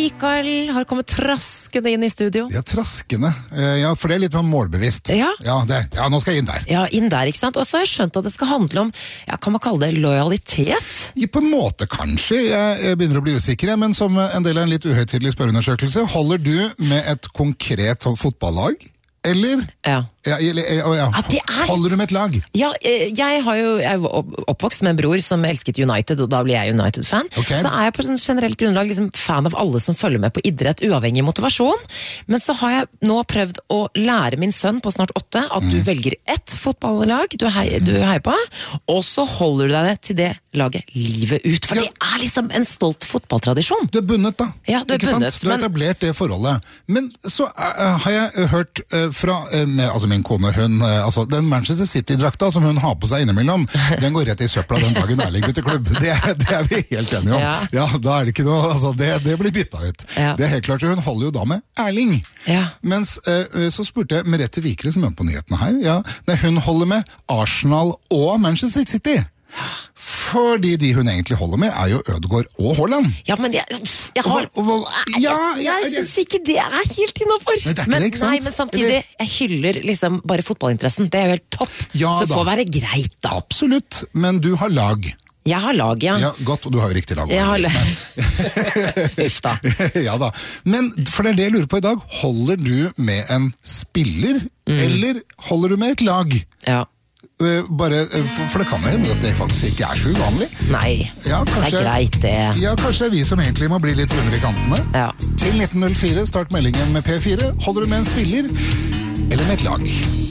Mikael har kommet traskende inn i studio. Ja, traskende. Ja, for det litt målbevisst. Ja. Ja, nå skal jeg inn der. Ja, inn der, ikke sant? Og så har jeg skjønt at det skal handle om, ja, kan man kalle det lojalitet? På en måte kanskje. Jeg begynner å bli usikker, men som en del av en litt uhøytidelig spørreundersøkelse, holder du med et konkret fotballag? Eller? Ja. Ja, holder du med et lag? Ja, jeg er jo oppvokst med en bror som elsket United, og da blir jeg United-fan. Okay. Så er jeg på sånn generelt grunnlag liksom fan av alle som følger med på idrett, uavhengig motivasjon. Men så har jeg nå prøvd å lære min sønn på snart 8 at du velger ett fotballag du heier på, og så holder du deg til det laget livet ut. For det er liksom en stolt fotballtradisjon. Du er bundet da. Ja, du er bundet. Du har etablert det forholdet. Men så har jeg hørt fra min kone, den Manchester City-drakta som hun har på seg innimellom, den går rett i søpla den dagen Erling bytter klubb. Det er vi helt enige om. Ja, da er det ikke noe, det blir bytta ut. Ja. Det er helt klart, så hun holder jo da med Erling. Ja. Mens så spurte jeg Merete Vikre som er på nyhetene her, hun holder med Arsenal og Manchester City. Fordi de hun egentlig holder med er jo Ødegaard og Haaland. Ja, men jeg synes ikke det er helt innenfor. Men samtidig, jeg hyller liksom bare fotballinteressen. Det er jo helt topp. Ja, så det får være greit da. Absolutt, men du har lag. Jeg har lag, ja. Ja, godt, og du har jo riktig lag. Jeg har lag. Uff da. Ja da. Men for det er det jeg lurer på i dag. Holder du med en spiller, eller holder du med et lag? Ja. For det kan jo hende at det faktisk ikke er så uvanlig. Nei, det er greit det. Ja, kanskje vi som egentlig må bli litt under i kantene. Ja. Til 1904, start meldingen med P4. Holder du med en spiller, eller med et lag?